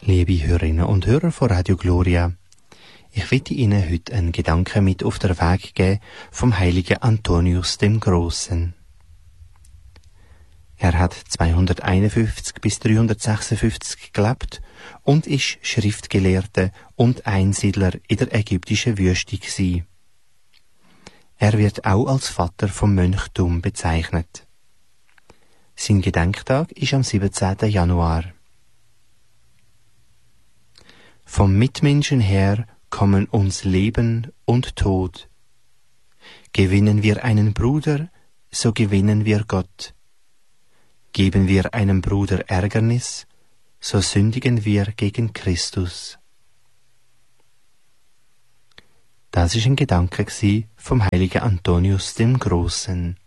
Liebe Hörerinnen und Hörer von Radio Gloria, ich möchte Ihnen heute einen Gedanken mit auf den Weg geben vom heiligen Antonius dem Grossen. Er hat 251 bis 356 gelebt und ist Schriftgelehrter und Einsiedler in der ägyptischen Wüste gewesen. Er wird auch als Vater vom Mönchtum bezeichnet. Sein Gedenktag ist am 17. Januar. Vom Mitmenschen her kommen uns Leben und Tod. Gewinnen wir einen Bruder, so gewinnen wir Gott. Geben wir einem Bruder Ärgernis, so sündigen wir gegen Christus. Das ist ein Gedanke vom heiligen Antonius dem Grossen.